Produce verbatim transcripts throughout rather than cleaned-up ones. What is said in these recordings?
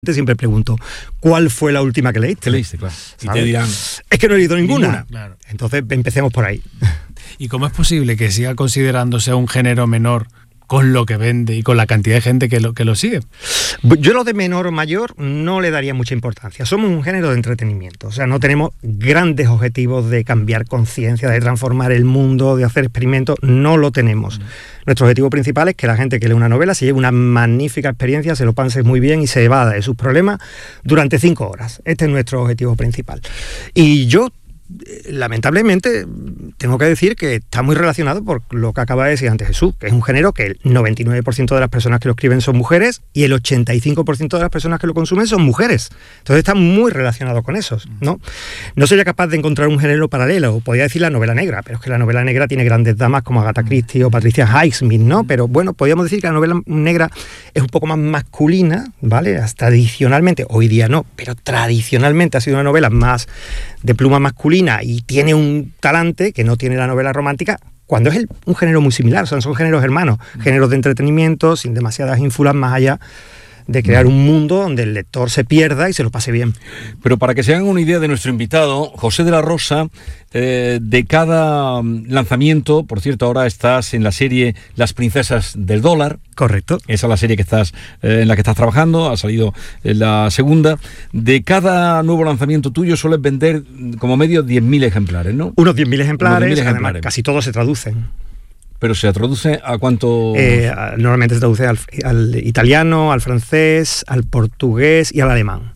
Siempre pregunto, ¿cuál fue la última que leíste? ¿Qué leíste? Claro. ¿Sabes? Y te dirán... Es que no he leído ninguna. ninguna claro. Entonces empecemos por ahí. ¿Y cómo es posible que siga considerándose un género menor con lo que vende y con la cantidad de gente que lo, que lo sigue? Yo lo de menor o mayor no le daría mucha importancia. Somos un género de entretenimiento. O sea, no tenemos grandes objetivos de cambiar conciencia, de transformar el mundo, de hacer experimentos. No lo tenemos. Mm. Nuestro objetivo principal es que la gente que lee una novela se lleve una magnífica experiencia, se lo pase muy bien y se evada de sus problemas durante cinco horas. Este es nuestro objetivo principal. Y yo, lamentablemente, tengo que decir que está muy relacionado por lo que acaba de decir antes Jesús, que es un género que el noventa y nueve por ciento de las personas que lo escriben son mujeres y el ochenta y cinco por ciento de las personas que lo consumen son mujeres. Entonces está muy relacionado con esos, ¿no? No sería capaz de encontrar un género paralelo, podría decir la novela negra, pero es que la novela negra tiene grandes damas como Agatha Christie o Patricia Highsmith, ¿no? Pero bueno, podríamos decir que la novela negra es un poco más masculina, ¿vale? Hasta tradicionalmente, hoy día no, pero tradicionalmente ha sido una novela más de pluma masculina y tiene un talante que no tiene la novela romántica, cuando es el, un género muy similar, o sea, son géneros hermanos, géneros de entretenimiento, sin demasiadas ínfulas más allá de crear un mundo donde el lector se pierda y se lo pase bien. Pero para que se hagan una idea de nuestro invitado, José de la Rosa, eh, de cada lanzamiento, por cierto, ahora estás en la serie Las Princesas del Dólar. Correcto. Esa es la serie que estás, eh, en la que estás trabajando, ha salido la segunda. De cada nuevo lanzamiento tuyo sueles vender como medio diez mil ejemplares, ¿no? Unos diez mil ejemplares, diez mil además ejemplares. Casi todos se traducen. ¿Pero se traduce a cuánto? Eh, normalmente se traduce al, al italiano, al francés, al portugués y al alemán.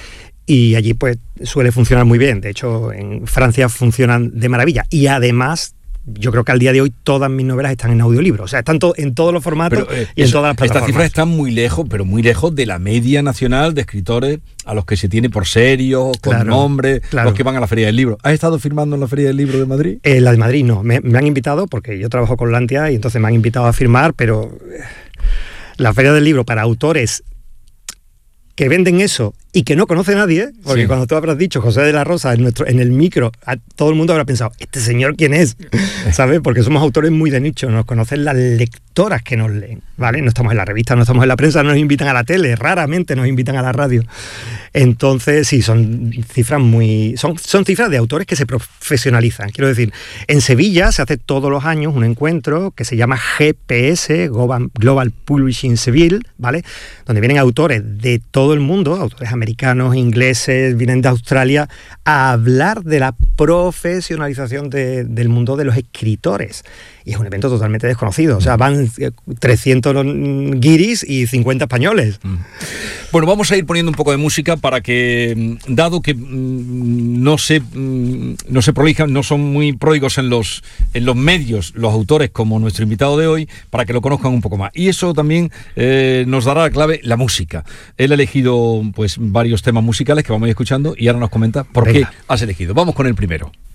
Y allí pues suele funcionar muy bien. De hecho, en Francia funcionan de maravilla. Y además, yo creo que al día de hoy todas mis novelas están en audiolibro. O sea, están to- en todos los formatos pero, eh, y en eso, todas las plataformas. Estas cifras están muy lejos, pero muy lejos de la media nacional de escritores a los que se tiene por serios, con claro, nombre, claro. los que van a la Feria del Libro. ¿Has estado firmando en la Feria del Libro de Madrid? Eh, la de Madrid no. Me, me han invitado, porque yo trabajo con Lantia y entonces me han invitado a firmar, pero la Feria del Libro para autores que venden eso y que no conoce nadie, porque sí. Cuando tú habrás dicho José de la Rosa en, nuestro, en el micro, a, todo el mundo habrá pensado, ¿este señor quién es? ¿Sabes? Porque somos autores muy de nicho, nos conocen las lectoras que nos leen, ¿vale? No estamos en la revista, no estamos en la prensa, no nos invitan a la tele, raramente nos invitan a la radio. Entonces, sí, son cifras muy... Son, son cifras de autores que se profesionalizan. Quiero decir, en Sevilla se hace todos los años un encuentro que se llama G P S, Global Publishing Seville, ¿vale? Donde vienen autores de todo el mundo, autores americanos, ingleses, vienen de Australia, a hablar de la profesionalización de, del mundo de los escritores. Y es un evento totalmente desconocido. O sea, van trescientos guiris y cincuenta españoles. Bueno, vamos a ir poniendo un poco de música para que, dado que no se, no se prolijan, no son muy pródigos en los, en los medios los autores como nuestro invitado de hoy, para que lo conozcan un poco más. Y eso también eh, nos dará la clave, la música. Él ha elegido pues varios temas musicales que vamos a ir escuchando y ahora nos comenta por Venga. qué has elegido. Vamos con el primero.